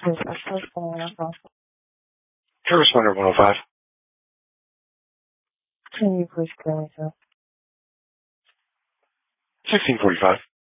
Air Responder 105. Can you please clear me, sir? 1645.